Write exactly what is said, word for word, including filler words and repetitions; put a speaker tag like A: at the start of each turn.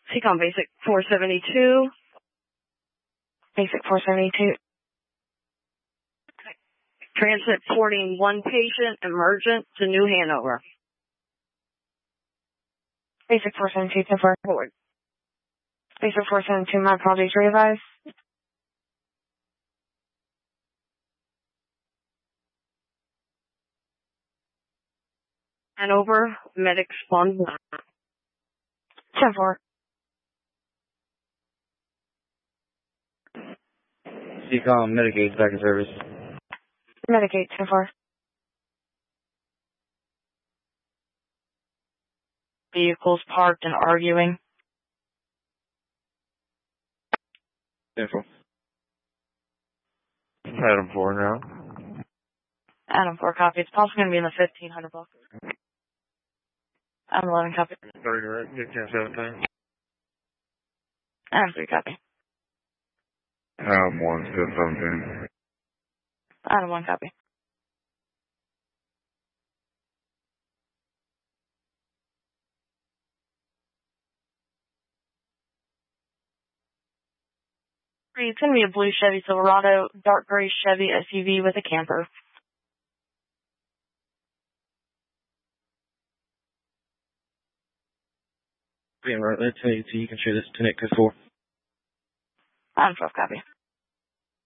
A: Seacom Basic four seventy-two.
B: Basic four seventy-two.
A: Transporting one patient, emergent, to New Hanover.
B: Basic four seventy-two, ten four.
A: Forward.
B: Basic four seventy-two, my apologies, re-advise.
A: Hanover, medics one.
B: ten four.
C: Seacom, Medicaid, back in service.
B: Medicaid, ten four.
A: Vehicles parked and arguing.
C: ten four. Adam four now.
A: Adam four copy. It's possibly going to be in the fifteen hundred block. Adam eleven copy.
C: thirty direct, ten seventeen.
A: Adam three copy.
C: Adam one, ten seventeen.
A: Adam one copy. It's going to be a blue Chevy Silverado, dark gray Chevy S U V with a camper.
C: Being right there, tell you, you can share this to Nick code four.
A: Adam twelve copy.